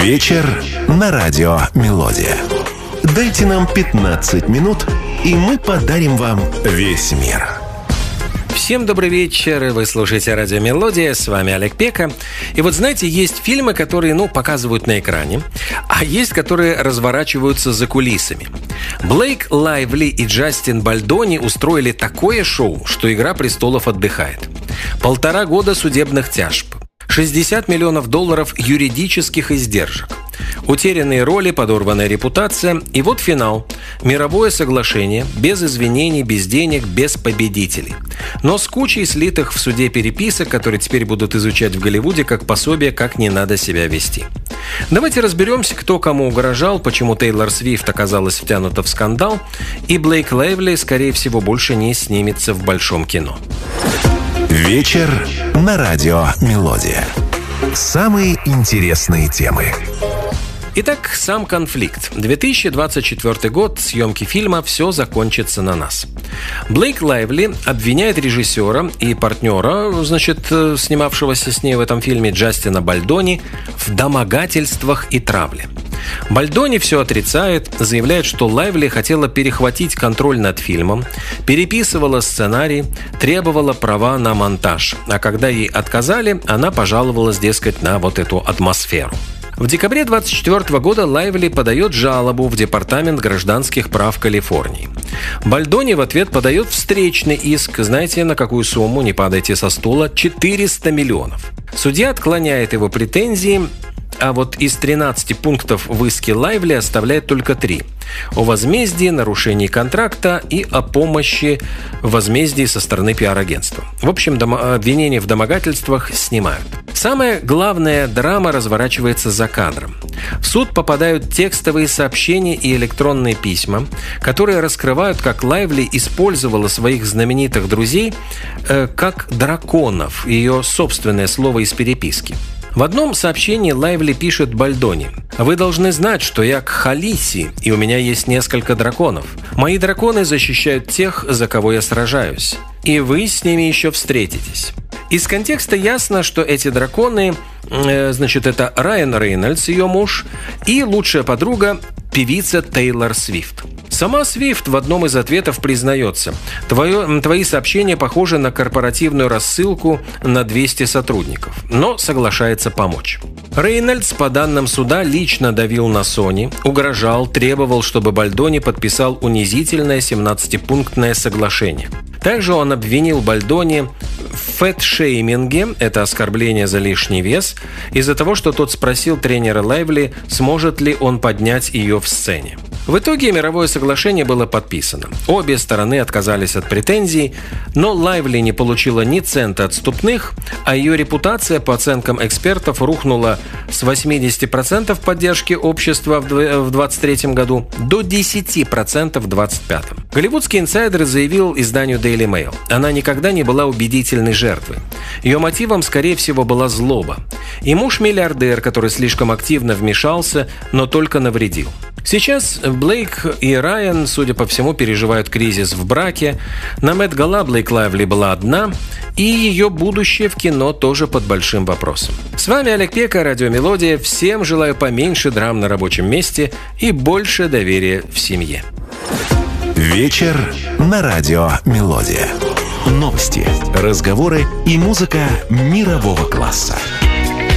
Вечер на радио «Мелодия». Дайте нам 15 минут, и мы подарим вам весь мир. Всем добрый вечер, вы слушаете радио «Мелодия», с вами Олег Пека. И вот знаете, есть фильмы, которые, показывают на экране, а есть, которые разворачиваются за кулисами. Блейк Лайвли и Джастин Бальдони устроили такое шоу, что «Игра престолов» отдыхает. 1,5 года судебных тяжб, $60 миллионов юридических издержек, утерянные роли, подорванная репутация, и вот финал. Мировое соглашение, без извинений, без денег, без победителей. Но с кучей слитых в суде переписок, которые теперь будут изучать в Голливуде как пособие, как не надо себя вести. Давайте разберемся, кто кому угрожал, почему Тейлор Свифт оказалась втянута в скандал, и Блейк Лайвли, скорее всего, больше не снимется в большом кино. Вечер на радио «Мелодия». Самые интересные темы. Итак, сам конфликт. 2024 год, съемки фильма «Все закончится на нас». Блейк Лайвли обвиняет режиссера и партнера, снимавшегося с ней в этом фильме, Джастина Бальдони, в домогательствах и травле. Бальдони все отрицает, заявляет, что Лайвли хотела перехватить контроль над фильмом, переписывала сценарий, требовала права на монтаж, а когда ей отказали, она пожаловалась, дескать, на вот эту атмосферу. В декабре 2024 года Лайвли подает жалобу в Департамент гражданских прав Калифорнии. Бальдони в ответ подает встречный иск, знаете, на какую сумму, не падайте со стула, $400 миллионов. Судья отклоняет его претензии, а вот из 13 пунктов в иске Лайвли оставляет только 3. О возмездии, нарушении контракта и о помощи в возмездии со стороны пиар-агентства. В общем, обвинения в домогательствах снимают. Самая главная драма разворачивается за кадром. В суд попадают текстовые сообщения и электронные письма, которые раскрывают, как Лайвли использовала своих знаменитых друзей как драконов, ее собственное слово из переписки. В одном сообщении Лайвли пишет Бальдони: «Вы должны знать, что я Кхалиси, и у меня есть несколько драконов. Мои драконы защищают тех, за кого я сражаюсь. И вы с ними еще встретитесь». Из контекста ясно, что эти драконы, это Райан Рейнольдс, ее муж, и лучшая подруга, певица Тейлор Свифт. Сама Свифт в одном из ответов признается: «Твои сообщения похожи на корпоративную рассылку на 200 сотрудников», но соглашается помочь. Рейнольдс, по данным суда, лично давил на Сони, угрожал, требовал, чтобы Бальдони подписал унизительное 17-пунктное соглашение. Также он обвинил Бальдони в фэт-шейминге, это оскорбление за лишний вес, из-за того, что тот спросил тренера Лайвли, сможет ли он поднять ее в сцене. В итоге мировое соглашение было подписано. Обе стороны отказались от претензий, но Лайвли не получила ни цента отступных, а ее репутация, по оценкам экспертов, рухнула с 80% поддержки общества в 2023 году до 10% в 2025. Голливудский инсайдер заявил изданию Daily Mail: она никогда не была убедительной жертвой. Ее мотивом, скорее всего, была злоба. И муж-миллиардер, который слишком активно вмешался, но только навредил. Сейчас Блейк и Райан, судя по всему, переживают кризис в браке. На Мет-гала Блейк Лайвли была одна, и ее будущее в кино тоже под большим вопросом. С вами Олег Пека, радио «Мелодия». Всем желаю поменьше драм на рабочем месте и больше доверия в семье. Вечер на радио «Мелодия». Новости, разговоры и музыка мирового класса.